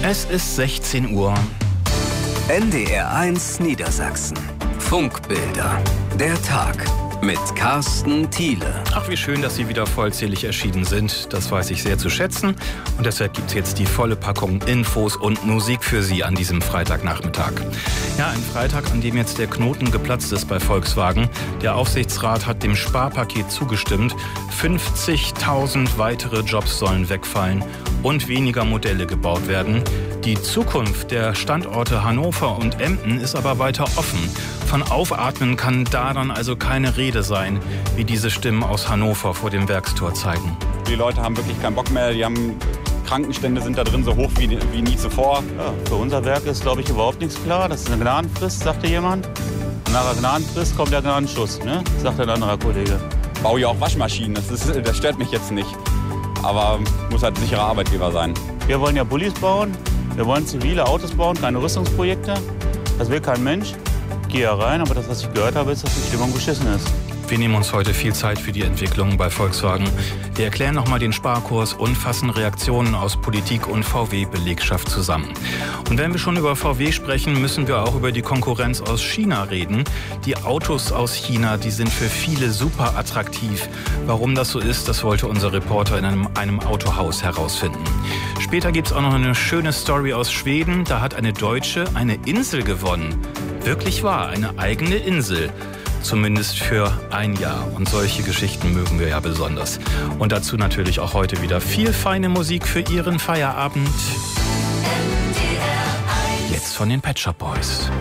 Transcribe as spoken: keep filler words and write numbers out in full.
Es ist sechzehn Uhr. N D R eins Niedersachsen. Funkbilder. Der Tag mit Carsten Thiele. Ach, wie schön, dass Sie wieder vollzählig erschienen sind. Das weiß ich sehr zu schätzen. Und deshalb gibt es jetzt die volle Packung Infos und Musik für Sie an diesem Freitagnachmittag. Ja, ein Freitag, an dem jetzt der Knoten geplatzt ist bei Volkswagen. Der Aufsichtsrat hat dem Sparpaket zugestimmt. fünfzigtausend weitere Jobs sollen wegfallen und weniger Modelle gebaut werden. Die Zukunft der Standorte Hannover und Emden ist aber weiter offen. Von Aufatmen kann da dann also keine Rede sein, wie diese Stimmen aus Hannover vor dem Werkstor zeigen. Die Leute haben wirklich keinen Bock mehr, die haben Krankenstände sind da drin so hoch wie, wie nie zuvor. Ja, für unser Werk ist, glaube ich, überhaupt nichts klar. Das ist eine Gnadenfrist, sagte jemand. Und nach der Gnadenfrist kommt der Gnadenschuss, ne? Sagt ein anderer Kollege. Ich baue ja auch Waschmaschinen, das, ist, das stört mich jetzt nicht. Aber muss halt ein sicherer Arbeitgeber sein. Wir wollen ja Bullis bauen, wir wollen zivile Autos bauen, keine Rüstungsprojekte. Das will kein Mensch. Ich gehe ja rein, aber das, was ich gehört habe, ist, dass die Stimmung beschissen ist. Wir nehmen uns heute viel Zeit für die Entwicklung bei Volkswagen. Wir erklären nochmal den Sparkurs und fassen Reaktionen aus Politik und V W-Belegschaft zusammen. Und wenn wir schon über V W sprechen, müssen wir auch über die Konkurrenz aus China reden. Die Autos aus China, die sind für viele super attraktiv. Warum das so ist, das wollte unser Reporter in einem, einem Autohaus herausfinden. Später gibt es auch noch eine schöne Story aus Schweden. Da hat eine Deutsche eine Insel gewonnen. Wirklich wahr, eine eigene Insel. Zumindest für ein Jahr. Und solche Geschichten mögen wir ja besonders. Und dazu natürlich auch heute wieder viel feine Musik für Ihren Feierabend. Jetzt von den Pet Shop Boys.